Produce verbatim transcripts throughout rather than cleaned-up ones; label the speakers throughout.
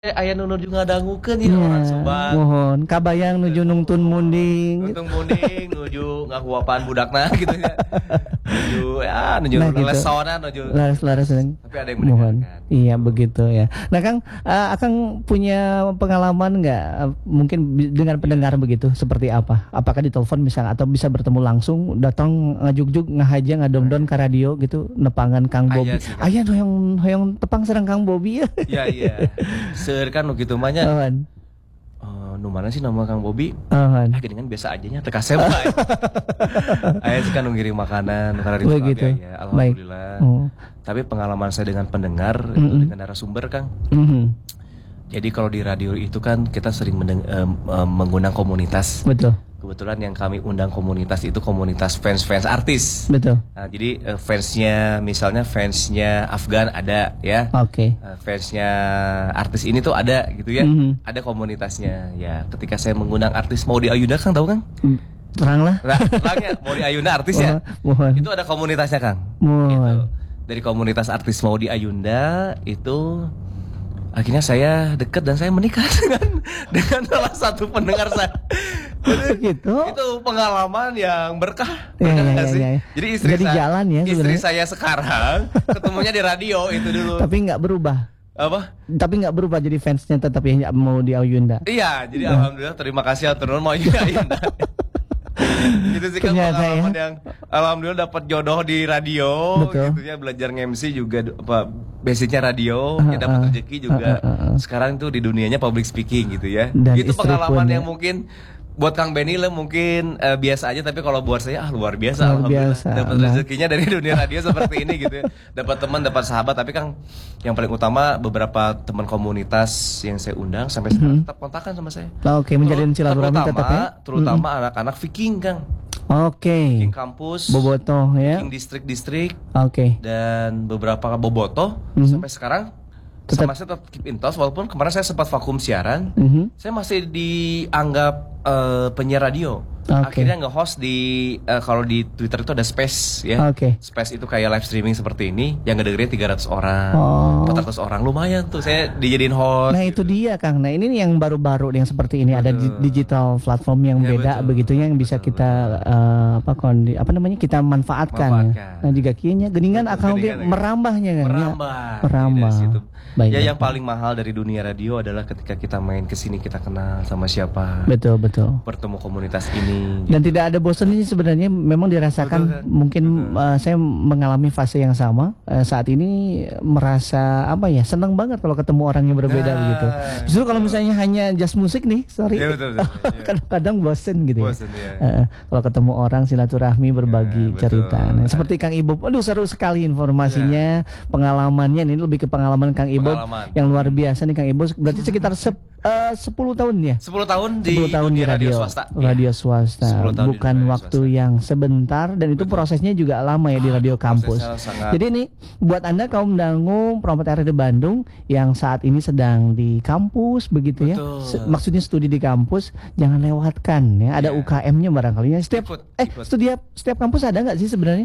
Speaker 1: Eh, aya nu nuju ngadangukeun ieu orang Subang.
Speaker 2: Mohon kabayang nuju nungtun munding.
Speaker 1: Nungtun munding nuju ngahuapan budakna gitu ya. Nuju ya nuju
Speaker 2: Nah, gitu.
Speaker 1: lesonan nuju.
Speaker 2: Laras-laras
Speaker 1: Tapi ada yang
Speaker 2: mohon.
Speaker 1: mendengarkan.
Speaker 2: Iya begitu ya. Nah Kang, uh, Akang punya pengalaman nggak uh, mungkin bi- dengan pendengar begitu seperti apa? Apakah ditelepon misalnya atau bisa bertemu langsung, datang ngajuk-juk ngahaja ngadon-don ke radio gitu nepangan Kang Bobi.
Speaker 1: Aya sih, Kang.
Speaker 2: Aya hoyong hoyong tepang serang Kang Bobi ya.
Speaker 1: Iya iya. Seur kan nu kitu mah nya.
Speaker 2: Awan.
Speaker 1: Eh, nu mana sih nama Kang Bobi?
Speaker 2: Awan.
Speaker 1: Ah geuningan biasa aja nya teu kasep bae. Aya sih kan nu ngirim makanan nu karena
Speaker 2: Begitu.
Speaker 1: ya.
Speaker 2: Baik.
Speaker 1: Alhamdulillah.
Speaker 2: Oh.
Speaker 1: Tapi pengalaman saya dengan pendengar itu
Speaker 2: Mm-mm.
Speaker 1: dengan narasumber Kang.
Speaker 2: Mhm.
Speaker 1: Jadi kalau di radio itu kan kita sering mendeng- em, em, mengundang komunitas.
Speaker 2: Betul.
Speaker 1: Kebetulan yang kami undang komunitas itu komunitas fans-fans artis.
Speaker 2: Betul.
Speaker 1: Nah, jadi eh, fansnya misalnya fansnya Afgan ada ya.
Speaker 2: Oke.
Speaker 1: Eh, fansnya artis ini tuh ada gitu ya.
Speaker 2: Mhm.
Speaker 1: Ada komunitasnya. Ya, ketika saya mengundang artis Maudy Ayunda Kang tahu Kang?
Speaker 2: Terang lah.
Speaker 1: Nah, terangnya Maudy Ayunda artis ya.
Speaker 2: Mohon.
Speaker 1: Itu ada komunitasnya Kang.
Speaker 2: Mohon.
Speaker 1: Gitu. Dari komunitas artis Maudy Ayunda itu akhirnya saya dekat dan saya menikah dengan dengan salah satu pendengar saya.
Speaker 2: Begitu.
Speaker 1: Itu pengalaman yang berkah,
Speaker 2: Ya,
Speaker 1: berkah
Speaker 2: ya,
Speaker 1: nggak
Speaker 2: ya,
Speaker 1: sih?
Speaker 2: ya.
Speaker 1: Jadi istri
Speaker 2: Jadi
Speaker 1: saya,
Speaker 2: jalan ya
Speaker 1: istri
Speaker 2: sebenarnya.
Speaker 1: saya sekarang ketemunya di radio itu dulu.
Speaker 2: Tapi nggak berubah.
Speaker 1: Apa?
Speaker 2: Tapi nggak berubah jadi fansnya tetap ya mau di Ayunda.
Speaker 1: Iya, jadi alhamdulillah terima kasih atur nuhun mau Ayunda. Gitu sih kan
Speaker 2: Ternyata
Speaker 1: pengalaman
Speaker 2: ya.
Speaker 1: yang alhamdulillah dapat jodoh di radio.
Speaker 2: Betul.
Speaker 1: Gitu ya, belajar nge-M C juga apa basicnya radio,
Speaker 2: Ah,
Speaker 1: ya dapat
Speaker 2: ah.
Speaker 1: rezeki juga.
Speaker 2: Ah, ah, ah, ah.
Speaker 1: Sekarang tuh di dunianya public speaking gitu ya.
Speaker 2: Dan
Speaker 1: Itu
Speaker 2: istri
Speaker 1: pengalaman
Speaker 2: pun,
Speaker 1: yang
Speaker 2: ya.
Speaker 1: mungkin buat Kang Benny lah mungkin eh, biasa aja, tapi kalau buat saya ah luar biasa
Speaker 2: Luar
Speaker 1: alhamdulillah
Speaker 2: biasa.
Speaker 1: dapat
Speaker 2: Nah.
Speaker 1: rezekinya dari dunia radio seperti ini gitu ya. Dapat teman, dapat sahabat, tapi Kang yang paling utama beberapa teman komunitas yang saya undang sampai sekarang
Speaker 2: Mhm.
Speaker 1: tetap kontakan sama saya.
Speaker 2: Nah, Oke, menjalin
Speaker 1: Terut-
Speaker 2: silaturahmi
Speaker 1: terutama,
Speaker 2: tetap ya.
Speaker 1: terutama anak-anak Viking Kang.
Speaker 2: Mm-mm. Oke.
Speaker 1: Viking kampus,
Speaker 2: Bobotoh ya.
Speaker 1: Viking distrik-distrik
Speaker 2: Oke.
Speaker 1: dan beberapa bobotoh
Speaker 2: Mhm.
Speaker 1: sampai sekarang
Speaker 2: Tetap-
Speaker 1: sama saya tetap keep in touch walaupun kemarin saya sempat vakum siaran.
Speaker 2: Mhm.
Speaker 1: Saya masih dianggap eh, penyiar radio.
Speaker 2: Oke.
Speaker 1: Akhirnya nge-host di eh, kalau di Twitter itu ada space ya.
Speaker 2: Oke.
Speaker 1: Space itu kayak live streaming seperti ini yang ngedengerin tiga ratus orang,
Speaker 2: Oh.
Speaker 1: empat ratus orang, lumayan tuh saya dijadiin host.
Speaker 2: Nah itu dia Kang. Nah ini nih yang baru-baru yang seperti ini ada di-
Speaker 1: Betul.
Speaker 2: digital platform yang
Speaker 1: Ya,
Speaker 2: beda
Speaker 1: betul.
Speaker 2: begitunya yang bisa
Speaker 1: Betul,
Speaker 2: kita eh, apa kondi apa namanya kita manfaatkan. Ya.
Speaker 1: Manfaatkan.
Speaker 2: Nah jika kieunya geningan
Speaker 1: Betul,
Speaker 2: akan
Speaker 1: geningan, ya.
Speaker 2: merambahnya kan.
Speaker 1: merambah.
Speaker 2: Merambah.
Speaker 1: Dari situ.
Speaker 2: Baik,
Speaker 1: ya
Speaker 2: baik,
Speaker 1: yang paling mahal dari dunia radio adalah ketika kita main ke sini kita kenal sama siapa.
Speaker 2: Betul betul.
Speaker 1: Bertemu komunitas ini.
Speaker 2: Dan tidak ada bosannya sebenarnya memang dirasakan.
Speaker 1: Betul, kan?
Speaker 2: Mungkin
Speaker 1: Betul.
Speaker 2: eh, saya mengalami fase yang sama eh, saat ini merasa apa ya senang banget kalau ketemu orang yang berbeda
Speaker 1: Nah,
Speaker 2: begitu. Justru kalau misalnya hanya just musik nih, sorry,
Speaker 1: Iya, betul, betul. Iya.
Speaker 2: kadang-kadang bosen gitu ya.
Speaker 1: Bosen, iya.
Speaker 2: Eh, kalau ketemu orang silaturahmi berbagi
Speaker 1: Ya, betul.
Speaker 2: cerita. Nah, seperti Kang Ibob, aduh seru sekali informasinya, pengalamannya. Ini lebih ke pengalaman Kang Ibob
Speaker 1: Pengalaman.
Speaker 2: yang luar biasa nih Kang Ibob. Berarti sekitar sep, eh, sepuluh tahun ya.
Speaker 1: sepuluh tahun di
Speaker 2: sepuluh tahun di
Speaker 1: dunia
Speaker 2: radio,
Speaker 1: swasta.
Speaker 2: radio
Speaker 1: Iya.
Speaker 2: swasta,
Speaker 1: sepuluh tahun di
Speaker 2: bukan
Speaker 1: dunia
Speaker 2: waktu
Speaker 1: swasta.
Speaker 2: yang sebentar dan itu
Speaker 1: Betul.
Speaker 2: prosesnya juga lama ya di
Speaker 1: Ah,
Speaker 2: radio
Speaker 1: itu
Speaker 2: kampus.
Speaker 1: prosesnya sangat-
Speaker 2: Jadi nih buat anda kaum dangu promote R R D Bandung yang saat ini sedang di kampus begitu ya,
Speaker 1: Betul.
Speaker 2: Se- maksudnya studi di kampus jangan lewatkan ya. Ada
Speaker 1: Iya.
Speaker 2: U K M-nya barangkali ya. Setiap
Speaker 1: Ikut,
Speaker 2: eh
Speaker 1: ikut.
Speaker 2: setiap setiap kampus ada nggak sih sebenarnya?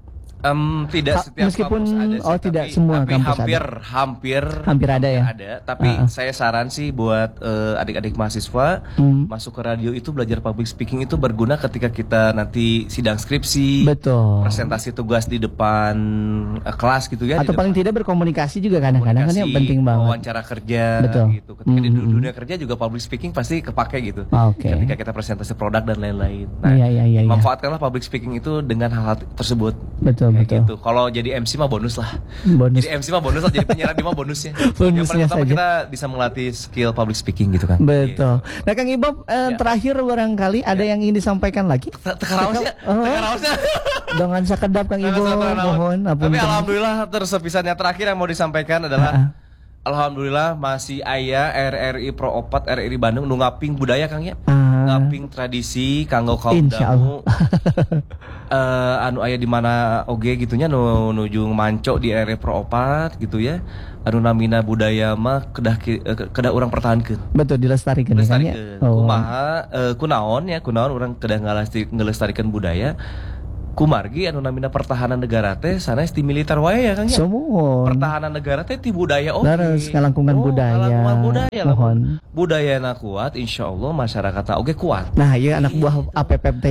Speaker 1: Em, tidak
Speaker 2: Ha-
Speaker 1: setiap
Speaker 2: meskipun-
Speaker 1: kampus ada sih,
Speaker 2: oh, tidak
Speaker 1: tapi,
Speaker 2: semua
Speaker 1: tapi
Speaker 2: kampus ada.
Speaker 1: hampir, hampir
Speaker 2: Hampir ada ya?
Speaker 1: ada. Tapi
Speaker 2: Ah, ah.
Speaker 1: saya saran sih buat eh, adik-adik mahasiswa
Speaker 2: Hmm.
Speaker 1: masuk ke radio itu belajar public speaking itu berguna ketika kita nanti sidang skripsi,
Speaker 2: Betul.
Speaker 1: presentasi tugas di depan eh, kelas gitu ya.
Speaker 2: Atau
Speaker 1: di
Speaker 2: paling
Speaker 1: depan
Speaker 2: tidak berkomunikasi juga kadang-kadang kan yang
Speaker 1: komunikasi,
Speaker 2: penting banget.
Speaker 1: wawancara kerja
Speaker 2: Betul.
Speaker 1: gitu. Ketika di
Speaker 2: Mhm.
Speaker 1: dunia kerja juga public speaking pasti kepake gitu.
Speaker 2: Oke.
Speaker 1: Ketika kita presentasi produk dan lain-lain.
Speaker 2: Iya, iya, iya, iya.
Speaker 1: manfaatkanlah public speaking itu dengan hal-hal tersebut.
Speaker 2: Betul,
Speaker 1: Kayak
Speaker 2: betul.
Speaker 1: gitu. Kalau jadi M C mah bonus lah.
Speaker 2: Bonus.
Speaker 1: Jadi M C mah bonus lah, jadi penyiar radio mah bonusnya.
Speaker 2: Bonusnya
Speaker 1: Yang paling utama
Speaker 2: saja.
Speaker 1: kita bisa melatih skill public speaking gitu kan.
Speaker 2: Betul. Nah Kang Ibob, eh,
Speaker 1: Ya.
Speaker 2: terakhir barangkali ada yang ingin disampaikan lagi?
Speaker 1: Tekaraosnya,
Speaker 2: Oh.
Speaker 1: tekaraosnya.
Speaker 2: Dengan sakedap Kang Ibob, mohon
Speaker 1: Tapi
Speaker 2: apunten.
Speaker 1: alhamdulillah terus sepisannya terakhir yang mau disampaikan
Speaker 2: Ah, ah.
Speaker 1: adalah alhamdulillah masih aya R R I Pro opat R R I Bandung nu ngaping budaya Kang ya.
Speaker 2: Ah.
Speaker 1: Ngaping tradisi kanggo kaum
Speaker 2: Insya
Speaker 1: dangu. Eh, anu aya di mana oge gitunya nu nuju manco di R R I Pro opat gitu ya. Anu namina budaya mah kedah ki- eh, kedah urang pertahankeun.
Speaker 2: Betul dilestarikan ya, Kang, ya?
Speaker 1: Lestarikan.
Speaker 2: Oh.
Speaker 1: Kumaha eh, kunaon ya kunaon orang kedah ngalesti ngelestarikan budaya kumargi anu namina pertahanan negara teh sanes ti militer wae ya Kang ya.
Speaker 2: Semua.
Speaker 1: Pertahanan negara teh ti budaya oke.
Speaker 2: Terus ngalangkungan
Speaker 1: Oh,
Speaker 2: budaya.
Speaker 1: ngalangkungan budaya lah.
Speaker 2: Mohon.
Speaker 1: Budayana kuat, insyaallah masyarakatna oge kuat.
Speaker 2: Nah, iya anak buah A P P T.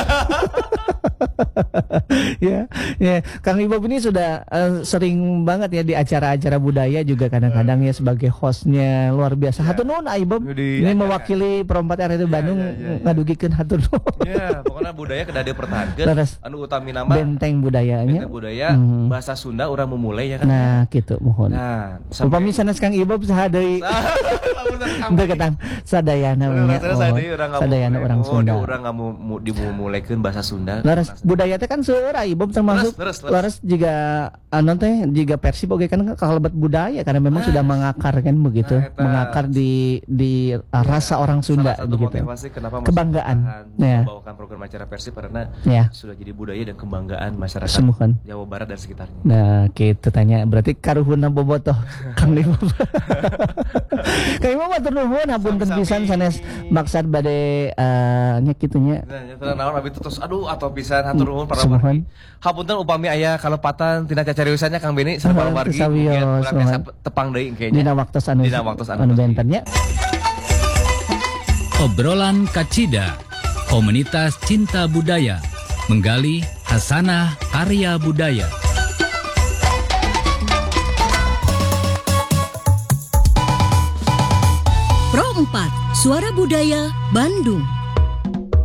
Speaker 2: Ya, ya, Kang Ibob ini sudah uh, sering banget ya di acara-acara budaya juga kadang-kadang ya sebagai hostnya luar biasa. Hatur nuhun Ibob.
Speaker 1: Di-
Speaker 2: Ini
Speaker 1: ya,
Speaker 2: mewakili perempat R itu Bandung
Speaker 1: ya, ya, ya.
Speaker 2: ngadugikeun hatur nuhun.
Speaker 1: Ya, pokoknya budaya kedah dipertahankeun.
Speaker 2: Terus
Speaker 1: Anu utami nama
Speaker 2: benteng budayanya.
Speaker 1: benteng budaya,
Speaker 2: Mhm.
Speaker 1: bahasa Sunda urang memulai ya kan.
Speaker 2: Nah, gitu mohon.
Speaker 1: Nah,
Speaker 2: Upami sanes Kang Ibob saha deui? Teu ketang sadayana nya. Sadayana orang Sunda.
Speaker 1: Orang nggak mau dimulaikan bahasa Sunda.
Speaker 2: Laras budaya teh kan seueur Ibob termasuk
Speaker 1: Leres, leres, leres.
Speaker 2: laras juga anu teh juga Persib oge kan kalebet budaya karena memang
Speaker 1: Ah.
Speaker 2: sudah mengakar kan begitu,
Speaker 1: Nah, eta.
Speaker 2: mengakar di di uh, rasa orang Sunda
Speaker 1: Salah satu
Speaker 2: begitu.
Speaker 1: motivasi kenapa
Speaker 2: Kebanggaan.
Speaker 1: masyarakat
Speaker 2: Ya.
Speaker 1: membawakan program acara Persib karena
Speaker 2: Ya,
Speaker 1: sudah jadi budaya dan kebanggaan masyarakat
Speaker 2: semukan.
Speaker 1: Jawa Barat dan sekitarnya.
Speaker 2: Nah, gitu tanya. Berarti karuhuna bobotoh Kang Ibob. Kang Ibob matur nuhun hapunten
Speaker 1: Sami-sami.
Speaker 2: pisan sanes maksad bade uh, nya kitu nya.
Speaker 1: Nah, nyata naon abi terus aduh atau pisan hatur nuhun para
Speaker 2: Semohon.
Speaker 1: wargi. Hapunten upami aya kalepatan tina cacariusannya Kang Beni sareng para
Speaker 2: Ah,
Speaker 1: wargi
Speaker 2: sawios,
Speaker 1: mungkin urang
Speaker 2: semohon.
Speaker 1: biasa tepang deui kayaknya.
Speaker 2: Dina waktos anu
Speaker 1: Dina waktos anu
Speaker 2: anu
Speaker 1: pasti.
Speaker 2: benten nya.
Speaker 3: Obrolan Kacida, komunitas cinta budaya, menggali hasanah karya budaya.
Speaker 4: Pro empat, Suara Budaya Bandung.